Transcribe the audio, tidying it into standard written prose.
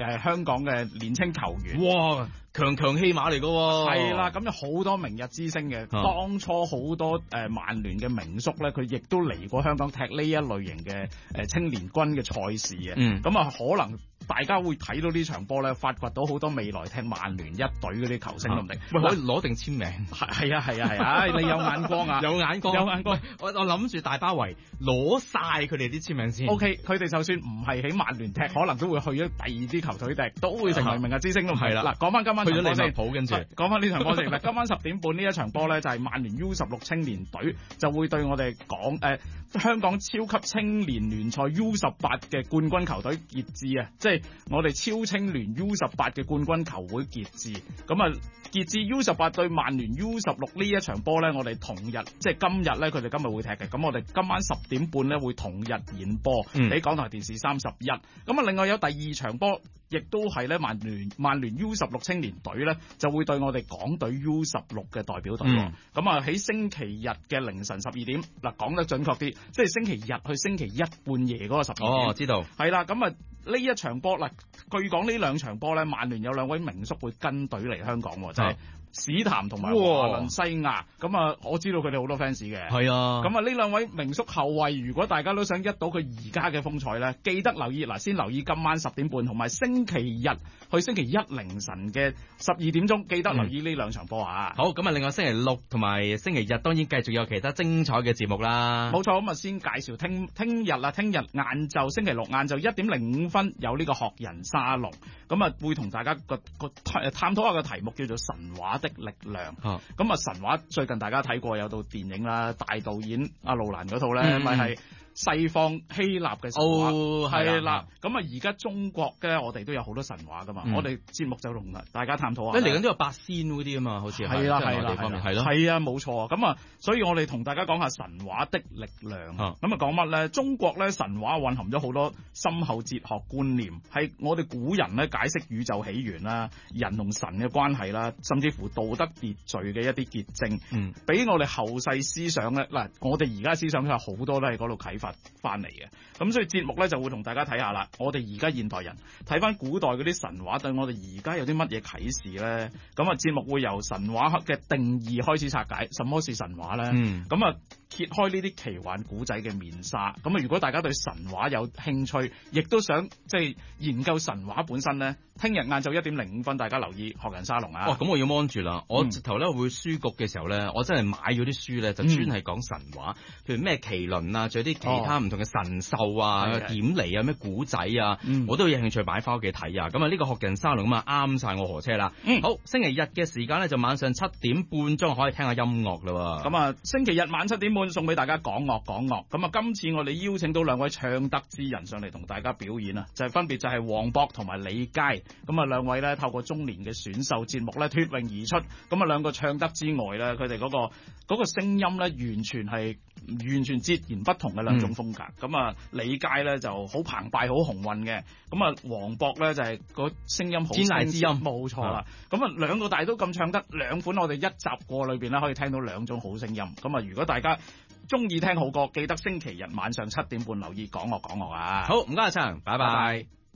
係香港嘅年青球員。 哇！強戲碼嚟㗎喎， 係啦，咁有好多明日之星嘅。當初好多曼聯嘅名宿咧，佢亦都嚟過香港踢呢一類型嘅青年軍嘅賽事嘅。咁啊，可能大家會睇到呢場波咧，發掘到好多未來踢曼聯一隊嗰啲球星都唔定。 喂，可以攞定簽名。 係啊，你有眼光啊！ 有眼光。我諗住大包圍攞晒佢哋啲簽名先。 OK，佢哋就算唔係喺曼聯踢，可能都會去咗第二支球隊踢，都會成為明日之星都唔係啦。嗱，講翻今晚去咗利物浦，跟住講翻呢場波先。嗱，今晚10點半呢一場波咧，就係曼聯 U16青年隊就會對我哋講香港超級青年聯賽 U18 嘅冠軍球隊傑志啊，即係我哋超青聯 U18 嘅冠軍球會傑志。咁啊，傑志 U18 對曼聯 U16呢一場波咧，我哋同日即係今日咧，佢哋今日會踢嘅。咁我哋今晚10點半咧會同日演播喺港台電視31。咁啊，另外有第二場波，亦都係咧曼聯 U16 青年隊咧就會對我哋港隊 U16 嘅代表隊。咁啊，喺星期日嘅凌晨12點，嗱，講得準確啲，即係星期日去星期一半夜嗰個12點。 哦，知道。 係啦，咁啊呢一場波嗱，據講呢兩場波咧，曼聯有兩位名宿會跟隊嚟香港，就係史譚同埋華倫西亞。咁啊，我知道佢哋好多 fans 嘅。係啊。咁啊，呢兩位名宿後衛，如果大家都想一睹佢而家嘅風采咧，記得留意嗱，先留意今晚10點半同埋星期日去星期一凌晨嘅12點鐘，記得留意呢兩場波啊。 好，咁啊，另外星期六同埋星期日當然繼續有其他精彩嘅節目啦。 冇錯，咁啊先介紹聽日晏晝星期六晏晝1:05有呢個學人沙龍，咁啊會同大家個探討下個題目叫做神話的力量。咁啊神話最近大家睇過有套電影啦，大導演阿路蘭嗰套咧，咪係西方希臘嘅神話。係啦，咁啊而家中國嘅我哋都有好多神話噶嘛，我哋節目就同大家探討下。嚟緊都有八仙嗰啲啊嘛，好似係啦， 係啊，冇錯啊。咁啊，所以我哋同大家講下神話的力量。咁啊講乜咧？中國咧神話蘊含咗好多深厚哲學觀念，係我哋古人咧解釋宇宙起源啦、人同神嘅關係啦，甚至乎道德秩序嘅一啲結晶。俾我哋後世思想咧，嗱，我哋而家思想有好多都係嗰度啟發翻嚟嘅。咁所以節目咧就會同大家睇下啦，我哋而家現代人睇翻古代嗰啲神話對我哋而家有啲乜嘢啟示咧？咁啊節目會由神話嘅定義開始拆解，什麼是神話咧？咁啊揭開呢啲奇幻古仔嘅面紗。咁啊如果大家對神話有興趣，亦都想即係研究神話本身咧，聽日晏晝1:05大家留意學人沙龍啊！ 咁我要 mon 住啦。我直頭咧會書局嘅時候咧，我真係買咗啲書咧，就專係講神話，譬如咩麒麟啊，仲有啲其他唔同嘅神獸啊、點嚟啊、咩古仔啊，我都有興趣買翻屋企睇啊！咁啊呢個學人沙龍啊啱晒我何車啦。好，星期日嘅時間咧就晚上7點半鐘可以聽下音樂啦。咁啊星期日晚7點半送俾大家講樂。咁啊今次我哋邀請到兩位唱得之人上嚟同大家表演啊，分別就係黃渤同埋李佳。咁啊兩位咧透過中年嘅選秀節目咧脫穎而出。咁啊兩個唱得之外咧，佢哋嗰個聲音咧完全截然不同嘅兩種風格。咁啊李佳咧就好澎湃好雄渾嘅，咁啊黃渤咧就係個聲音好天籟之音， 冇錯啦。咁啊兩個大都咁唱得，兩款我哋一集過裏邊咧可以聽到兩種好聲音。咁啊如果大家中意聽好歌，記得星期日晚上7點半留意講樂啊。好，唔該阿陳，拜拜。